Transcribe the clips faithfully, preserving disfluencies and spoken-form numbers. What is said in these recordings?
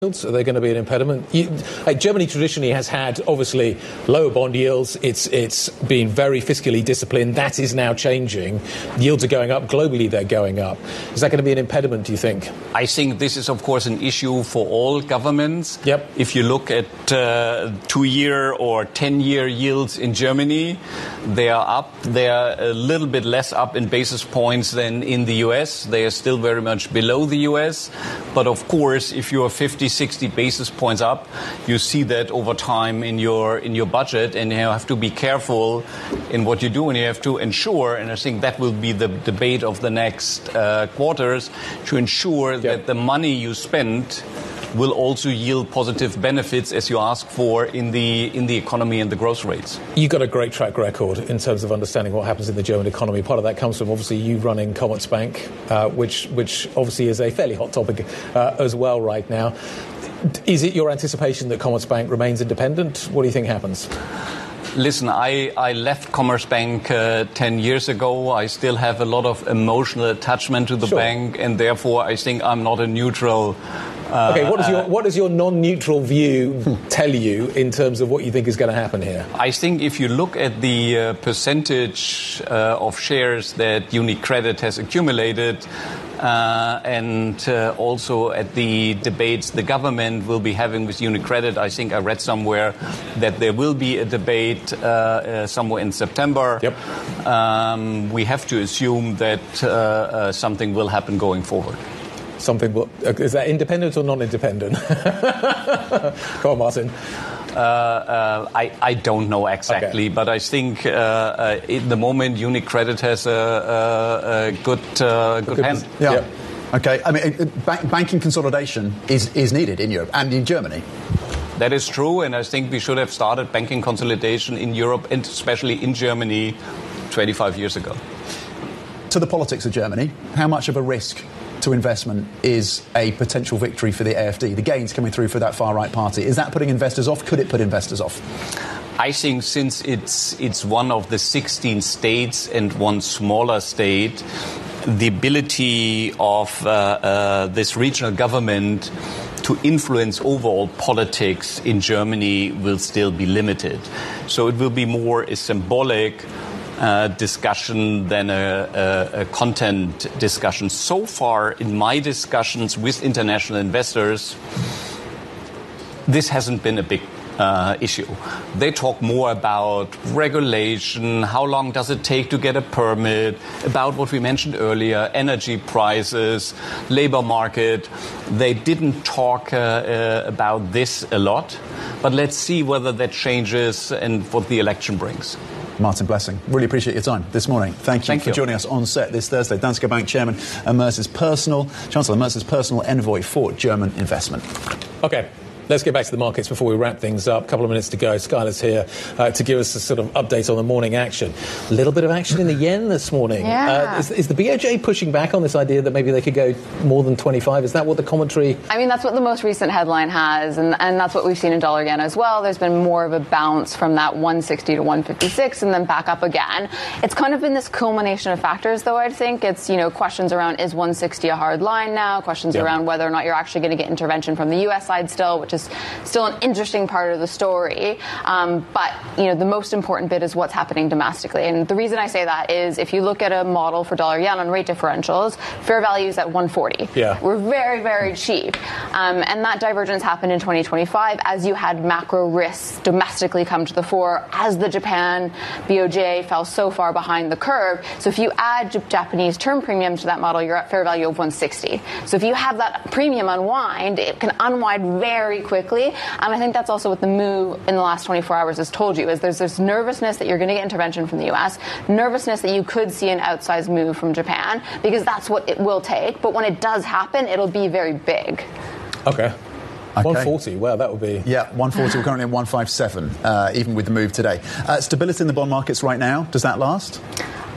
yields? Are they going to be an impediment? You, like Germany traditionally has had, obviously, lower bond yields. It's it's been very fiscally disciplined. That is now changing. Yields are going up. Globally, they're going up. Is that going to be an impediment, do you think? I think this is, of course, an issue for all governments. Yep. If you look at uh, two-year or ten-year yields in Germany, they are up. They are a little bit less up in basis points than in the U S. They are still very much below the U S. But, of course, if you are fifty, sixty basis points up, you see that over time in your in your budget, and you have to be careful in what you do, and you have to ensure, and I think that will be the debate of the next uh, quarters, to ensure yep. that the money you spend will also yield positive benefits as you ask for in the in the economy and the growth rates. You've got a great track record in terms of understanding what happens in the German economy. Part of that comes from obviously you running Commerzbank, uh, which which obviously is a fairly hot topic uh, as well right now. Is it your anticipation that Commerzbank remains independent? What do you think happens? Listen, I, I left Commerzbank uh, ten years ago. I still have a lot of emotional attachment to the sure. bank, and therefore I think I'm not a neutral. Uh, okay, what does your what does your non-neutral view tell you in terms of what you think is going to happen here? I think if you look at the uh, percentage uh, of shares that UniCredit has accumulated, uh, and uh, also at the debates the government will be having with UniCredit, I think I read somewhere that there will be a debate uh, uh, somewhere in September. Yep. Um, we have to assume that uh, uh, something will happen going forward. Something will, is that independent or non-independent? Come on, Martin. Uh, uh, I, I don't know exactly, okay. but I think uh, uh, in the moment UniCredit has a, a, a good uh, good, good hand. Yeah. yeah. Okay. I mean, ba- banking consolidation is, is needed in Europe and in Germany. That is true, and I think we should have started banking consolidation in Europe and especially in Germany twenty-five years ago. To the politics of Germany, how much of a risk to investment is a potential victory for the A F D? The gains coming through for that far-right party. Is that putting investors off? Could it put investors off? I think since it's it's one of the sixteen states and one smaller state, the ability of uh, uh, this regional government to influence overall politics in Germany will still be limited. So it will be more a symbolic Uh, discussion than a, a, a content discussion. So far, in my discussions with international investors, this hasn't been a big uh, issue. They talk more about regulation, how long does it take to get a permit, about what we mentioned earlier, energy prices, labor market. They didn't talk uh, uh, about this a lot, but let's see whether that changes and what the election brings. Martin Blessing, really appreciate your time this morning. Thank you Thank for you. joining us on set this Thursday. Danske Bank Chairman and Mercer's personal, Chancellor Mercer's personal envoy for German investment. Okay. Let's get back to the markets before we wrap things up. A couple of minutes to go. Skylar's here uh, to give us a sort of update on the morning action. A little bit of action in the yen this morning. Yeah. Uh, is, is the B O J pushing back on this idea that maybe they could go more than twenty-five? Is that what the commentary... I mean, that's what the most recent headline has, and, and that's what we've seen in dollar yen as well. There's been more of a bounce from that one sixty to one fifty-six and then back up again. It's kind of been this culmination of factors, though, I think. It's, you know, questions around, is one sixty a hard line now? Questions yeah. around whether or not you're actually going to get intervention from the U S side still, which is still an interesting part of the story. Um, but, you know, the most important bit is what's happening domestically. And the reason I say that is if you look at a model for dollar yen on rate differentials, fair value is at one forty. Yeah. We're very, very cheap. Um, and that divergence happened in twenty twenty-five as you had macro risks domestically come to the fore as the Japan B O J fell so far behind the curve. So if you add J- Japanese term premium to that model, you're at fair value of one sixty. So if you have that premium unwind, it can unwind very quickly. And I think that's also what the move in the last twenty-four hours has told you, is there's this nervousness that you're going to get intervention from the U S, nervousness that you could see an outsized move from Japan, because that's what it will take. But when it does happen, it'll be very big. Okay. Okay. one forty, wow, that would be... Yeah, one forty, we're currently at one fifty-seven, uh, even with the move today. Uh, stability in the bond markets right now, does that last?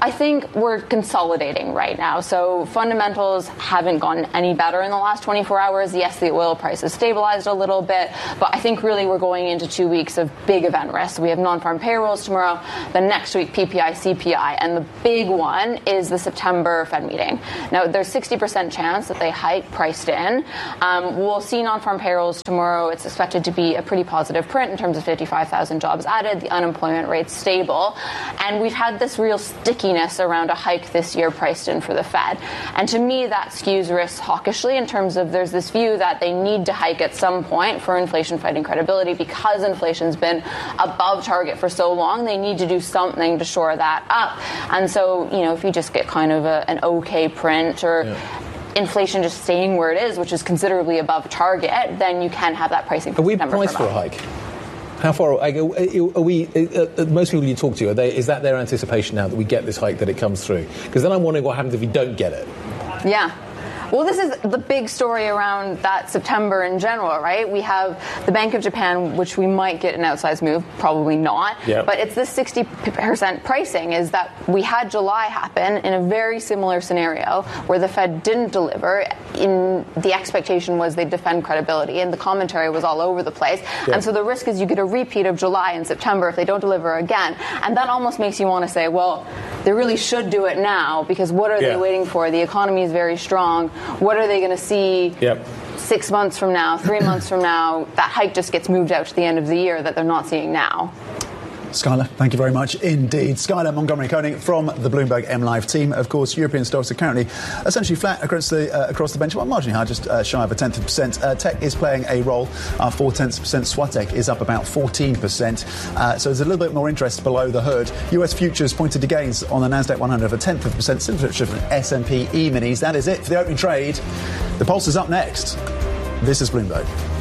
I think we're consolidating right now. So fundamentals haven't gotten any better in the last twenty-four hours. Yes, the oil price has stabilized a little bit, but I think really we're going into two weeks of big event risk. We have non-farm payrolls tomorrow, the next week P P I, C P I, and the big one is the September Fed meeting. Now, there's sixty percent chance that they hike priced in. Um, we'll see non-farm payrolls tomorrow. It's expected to be a pretty positive print in terms of fifty-five thousand jobs added, the unemployment rate stable, and we've had this real stickiness around a hike this year priced in for the Fed. And to me, that skews risks hawkishly in terms of there's this view that they need to hike at some point for inflation fighting credibility because inflation's been above target for so long. They need to do something to shore that up. And so, you know, if you just get kind of a, an okay print or yeah. inflation just staying where it is, which is considerably above target, then you can have that pricing. Are we priced for a hike? How far are we? Uh, most people you talk to, are they, is that their anticipation now that we get this hike, that it comes through? Because then I'm wondering what happens if we don't get it. Yeah. Well, this is the big story around that September in general, right? We have the Bank of Japan, which we might get an outsized move, probably not. Yep. But it's this sixty percent pricing is that we had July happen in a very similar scenario where the Fed didn't deliver. In the expectation was they'd defend credibility, and the commentary was all over the place. Yep. And so the risk is you get a repeat of July and September if they don't deliver again. And that almost makes you want to say, well, they really should do it now, because what are yeah. they waiting for? The economy is very strong. What are they going to see yep. six months from now, three months from now? That hike just gets moved out to the end of the year that they're not seeing now. Skylar, thank you very much indeed. Skylar Montgomery-Koenig from the Bloomberg M Live team. Of course, European stocks are currently essentially flat across the uh, across the benchmark, marginally higher, just uh, shy of a tenth of a percent. Uh, tech is playing a role, uh, four tenths of a percent. Swatek is up about fourteen percent. Uh, so there's a little bit more interest below the hood. U S futures pointed to gains on the Nasdaq one hundred of a tenth of a percent, similar to S and P E-minis. That is it for the opening trade. The Pulse is up next. This is Bloomberg.